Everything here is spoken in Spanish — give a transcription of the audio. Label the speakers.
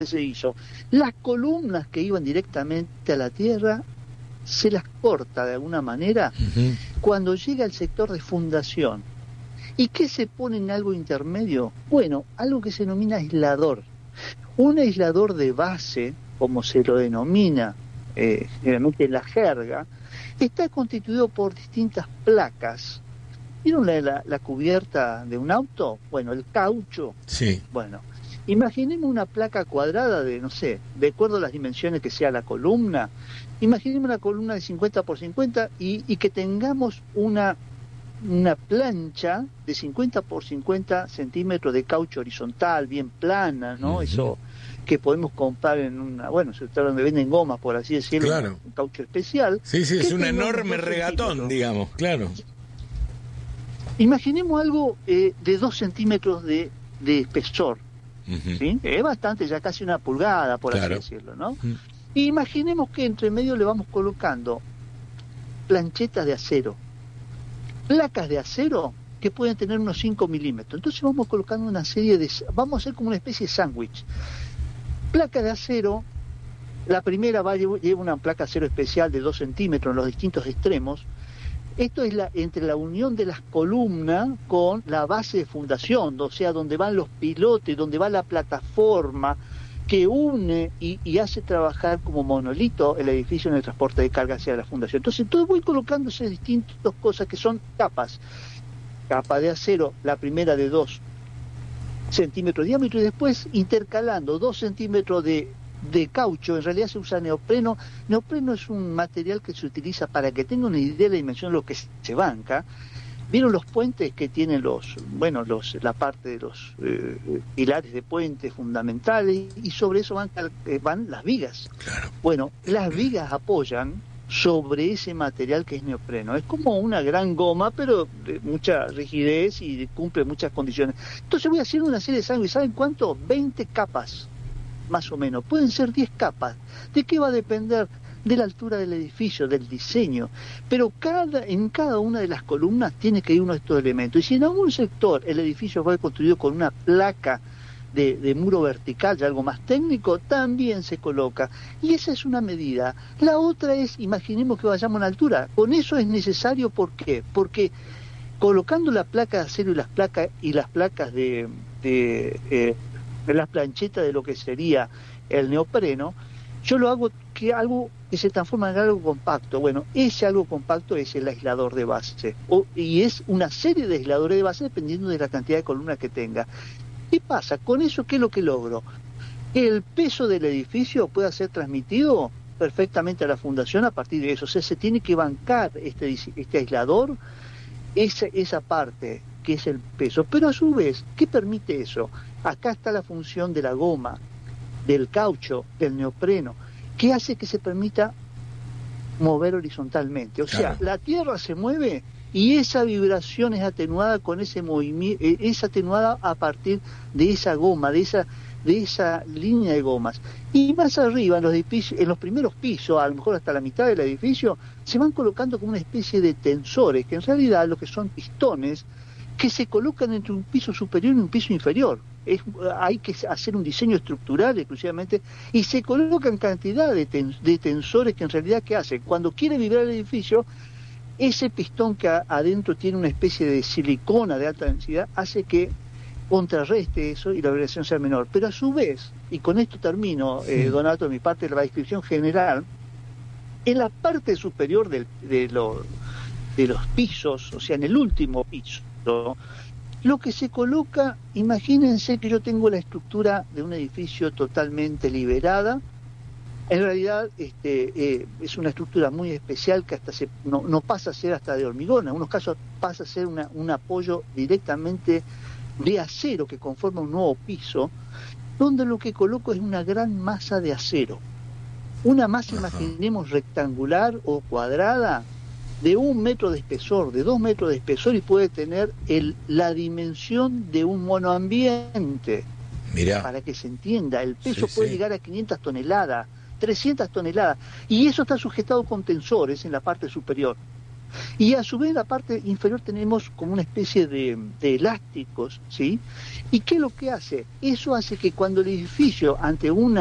Speaker 1: se hizo? Las columnas que iban directamente a la tierra se las corta de alguna manera cuando llega el sector de fundación. ¿Y qué se pone en algo intermedio? Bueno, algo que se denomina aislador. Un aislador de base, como se lo denomina generalmente en la jerga, está constituido por distintas placas. ¿Vieron la cubierta de un auto? Bueno, el caucho.
Speaker 2: Sí.
Speaker 1: Bueno, imaginemos una placa cuadrada de, no sé, de acuerdo a las dimensiones que sea la columna. Imaginemos una columna de 50 por 50 y que tengamos una plancha de 50 por 50 centímetros de caucho horizontal, bien plana, ¿no? Eso que podemos comprar en una, bueno, sector donde venden gomas, por así decirlo,
Speaker 2: claro.
Speaker 1: Un caucho especial.
Speaker 2: Sí, es un enorme regatón, digamos, claro.
Speaker 1: Imaginemos algo de 2 centímetros de espesor, ¿sí? Es bastante, ya casi una pulgada, por así decirlo, ¿no? Y imaginemos que entre medio le vamos colocando planchetas de acero, placas de acero que pueden tener unos 5 milímetros. Entonces vamos colocando una serie de... Vamos a hacer como una especie de sándwich. Placa de acero, la primera lleva una placa de acero especial de 2 centímetros en los distintos extremos. Esto es entre la unión de las columnas con la base de fundación, o sea, donde van los pilotes, donde va la plataforma que une y hace trabajar como monolito el edificio en el transporte de carga hacia la fundación. Entonces, todo voy colocándose distintas cosas que son capas. Capa de acero, la primera de 2 centímetros de diámetro, y después intercalando 2 centímetros de caucho. En realidad se usa neopreno. Neopreno es un material que se utiliza, para que tengan una idea de la dimensión de lo que se banca. ¿Vieron los puentes que tienen la parte de los pilares de puentes fundamentales? Y sobre eso van las vigas.
Speaker 2: Claro.
Speaker 1: Bueno, las vigas apoyan sobre ese material que es neopreno. Es como una gran goma, pero de mucha rigidez y cumple muchas condiciones. Entonces voy haciendo una serie de sándwiches. ¿Saben cuánto? 20 capas, más o menos. Pueden ser 10 capas. ¿De qué va a depender? De la altura del edificio, del diseño. Pero en cada una de las columnas tiene que ir uno de estos elementos. Y si en algún sector el edificio fue construido con una placa de muro vertical, ya algo más técnico, también se coloca. Y esa es una medida. La otra es, imaginemos que vayamos a una altura. Con eso es necesario, ¿por qué? Porque colocando la placa de acero y las placas de las planchetas de lo que sería el neopreno, yo lo hago algo que se transforma en algo compacto. Bueno, ese algo compacto es el aislador de base. Y es una serie de aisladores de base dependiendo de la cantidad de columnas que tenga. ¿Qué pasa? Con eso, ¿qué es lo que logro? Que el peso del edificio pueda ser transmitido perfectamente a la fundación a partir de eso. O sea, se tiene que bancar este aislador, esa parte que es el peso. Pero a su vez, ¿qué permite eso? Acá está la función de la goma, del caucho, del neopreno, que hace que se permita mover horizontalmente. O sea, la tierra se mueve y esa vibración es atenuada con ese movimiento, es atenuada a partir de esa goma, de esa línea de gomas. Y más arriba, en los edificios, en los primeros pisos, a lo mejor hasta la mitad del edificio, se van colocando como una especie de tensores, que en realidad lo que son pistones, que se colocan entre un piso superior y un piso inferior. Hay que hacer un diseño estructural exclusivamente, y se colocan cantidad de tensores que en realidad, ¿qué hacen? Cuando quiere vibrar el edificio, ese pistón que adentro tiene una especie de silicona de alta densidad hace que contrarreste eso y la vibración sea menor. Pero a su vez, y con esto termino, Donato, mi parte de la descripción general, en la parte superior de los pisos, o sea, en el último piso, lo que se coloca, imagínense que yo tengo la estructura de un edificio totalmente liberada. En realidad es una estructura muy especial que hasta no pasa a ser hasta de hormigón, en algunos casos pasa a ser un apoyo directamente de acero que conforma un nuevo piso, donde lo que coloco es una gran masa de acero. Una masa, imaginemos, rectangular o cuadrada, de 1 metro de espesor, de 2 metros de espesor, y puede tener la dimensión de un monoambiente.
Speaker 2: Mirá.
Speaker 1: Para que se entienda, el peso puede llegar a 500 toneladas, 300 toneladas, y eso está sujetado con tensores en la parte superior. Y a su vez en la parte inferior tenemos como una especie de elásticos, ¿sí? ¿Y qué es lo que hace? Eso hace que cuando el edificio ante una